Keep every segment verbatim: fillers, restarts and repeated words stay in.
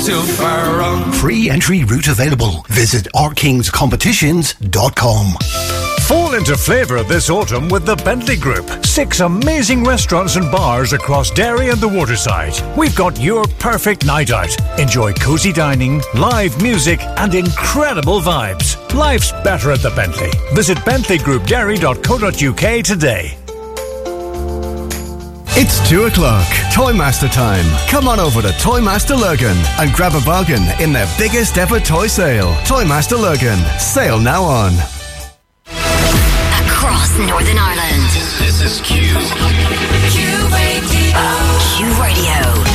too far wrong. Free entry route available. Visit r kings competitions dot com. Fall into flavour this autumn with the Bentley Group. Six amazing restaurants and bars across Derry and the waterside. We've got your perfect night out. Enjoy cosy dining, live music and incredible vibes. Life's better at the Bentley. Visit bentley group derry dot co dot uk today. It's two o'clock. Toymaster time. Come on over to Toymaster Lurgan and grab a bargain in their biggest ever toy sale. Toymaster Lurgan. Sale now on. Across Northern Ireland. This is Q. Q Radio. Q Radio.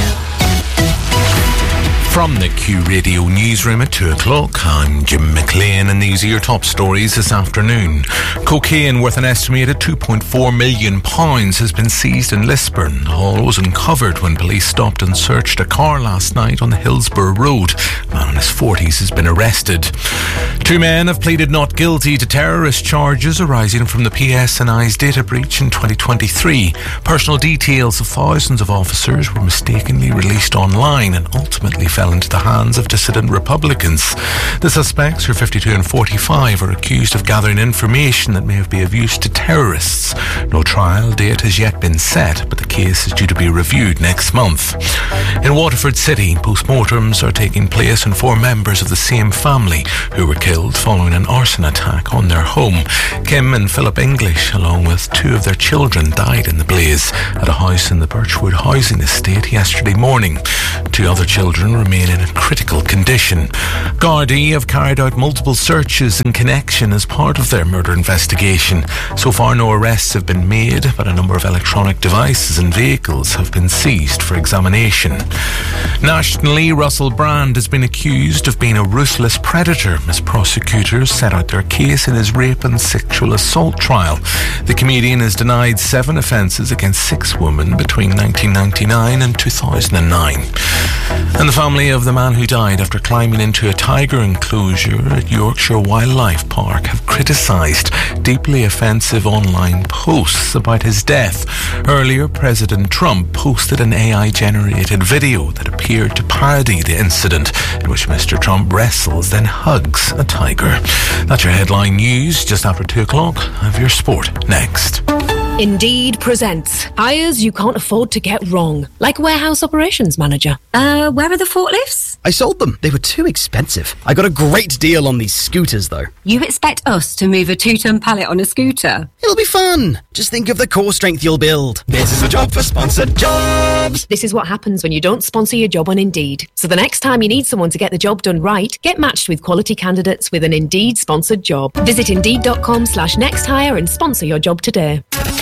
From the Q Radio newsroom at two o'clock, I'm Jim McLean and these are your top stories this afternoon. Cocaine worth an estimated two point four million pounds has been seized in Lisburn. All was uncovered when police stopped and searched a car last night on the Hillsborough Road. A man in his forties has been arrested. Two men have pleaded not guilty to terrorist charges arising from the P S N I's data breach in twenty twenty-three. Personal details of thousands of officers were mistakenly released online and ultimately fell into the hands of dissident Republicans. The suspects, who are fifty-two and forty-five, are accused of gathering information that may have been of use to terrorists. No trial date has yet been set, but the case is due to be reviewed next month. In Waterford City, postmortems are taking place on four members of the same family who were killed following an arson attack on their home. Kim and Philip English, along with two of their children, died in the blaze at a house in the Birchwood housing estate yesterday morning. Two other children remain in a critical condition. Gardaí have carried out multiple searches in connection as part of their murder investigation. So far, no arrests have been made, but a number of electronic devices and vehicles have been seized for examination. Nationally, Russell Brand has been accused of being a ruthless predator as prosecutors set out their case in his rape and sexual assault trial. The comedian has denied seven offences against six women between nineteen ninety-nine and two thousand nine. And the family of the man who died after climbing into a tiger enclosure at Yorkshire Wildlife Park have criticised deeply offensive online posts about his death. Earlier, President Trump posted an A I-generated video that appeared to parody the incident in which Mister Trump wrestles, then hugs a tiger. That's your headline news. Just after two o'clock, have your sport next. Indeed presents hires you can't afford to get wrong, like warehouse operations manager. Uh, where are the forklifts? I sold them. They were too expensive. I got a great deal on these scooters, though. You expect us to move a two-ton pallet on a scooter? It'll be fun. Just think of the core strength you'll build. This is a job for sponsored jobs. This is what happens when you don't sponsor your job on Indeed. So the next time you need someone to get the job done right, get matched with quality candidates with an Indeed sponsored job. Visit indeed.com slash next hire and sponsor your job today.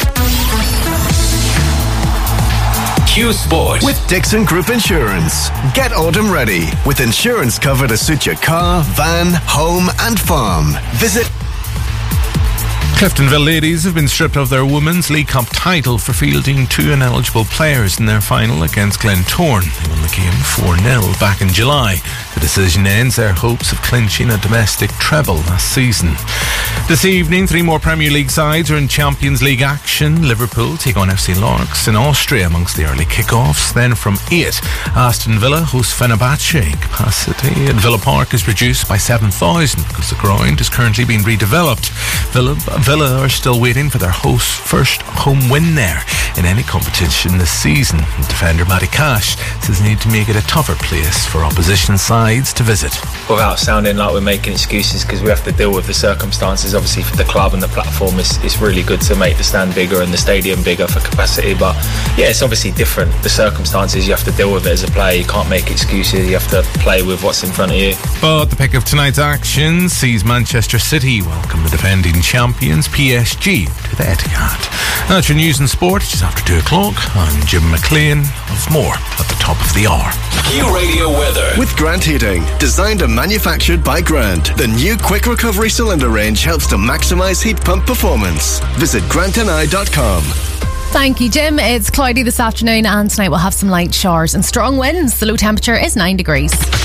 Q Sport with Dixon Group Insurance. Get autumn ready with insurance cover to suit your car, van, home and farm. Visit Cliftonville ladies have been stripped of their Women's League Cup title for fielding two ineligible players in their final against Glentoran. They won the game four nil back in July. The decision ends their hopes of clinching a domestic treble last season. This evening, three more Premier League sides are in Champions League action. Liverpool take on F C Larks in Austria amongst the early kickoffs. Then from eight, Aston Villa host Fenerbahce. Capacity at Villa Park is reduced by seven thousand because the ground is currently being redeveloped. Villa, Villa are still waiting for their host's first home win there in any competition this season. Defender Matty Cash says they need to make it a tougher place for opposition sides to visit. Without sounding like we're making excuses, because we have to deal with the circumstances. Obviously for the club and the platform, it's, it's really good to make the stand bigger and the stadium bigger for capacity, but yeah, it's obviously different. The circumstances, you have to deal with it as a player. You can't make excuses, you have to play with what's in front of you. But the pick of tonight's action sees Manchester City welcome the defending champions P S G to the Etihad. That's your news and sport just after two o'clock. I'm Jim McLean. Of more at the top of the hour. Q Radio weather with Grant Heating. Designed and manufactured by Grant, the new quick recovery cylinder range helps to maximise heat pump performance. Visit grant and i dot com. Thank you, Jim. It's cloudy this afternoon and tonight we'll have some light showers and strong winds. The low temperature is nine degrees.